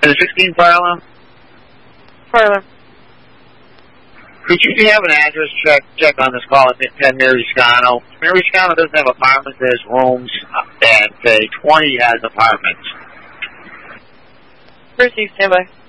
Is it 16 fire alarm? Fire alarm. Could you have an address check on this call at 10 Mary Scano? Mary Scano doesn't have apartments, there's rooms, and 20 has apartments. First, stand by.